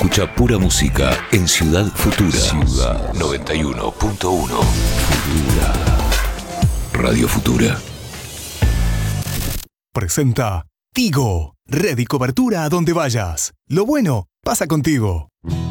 Escucha pura música en Ciudad Futura. Ciudad 91.1. Futura. Radio Futura. Presenta Tigo. Red y cobertura a donde vayas. Lo bueno pasa contigo.